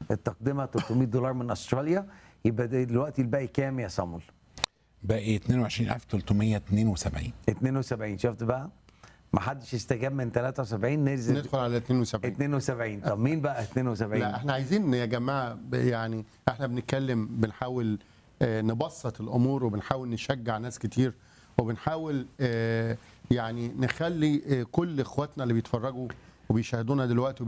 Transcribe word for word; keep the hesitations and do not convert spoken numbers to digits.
التقدمه ثلاثمية دولار من استراليا، يبقى دلوقتي الباقي كام يا صامول؟ باقي اتنين وعشرين ألف وتلتمية اتنين وسبعين. اتنين وسبعين. شفت بقى؟ ما حدش استجاب من تلاتة وسبعين، ننزل ندخل على اتنين وسبعين. اتنين وسبعين. طب مين بقى اتنين وسبعين؟ لا احنا عايزين يا جماعه ب- يعني احنا بنتكلم بنحاول آه، نبسط الامور وبنحاول نشجع ناس كتير وبنحاول آه، يعني نخلي آه، كل اخواتنا اللي بيتفرجوا وبيشاهدونا دلوقتي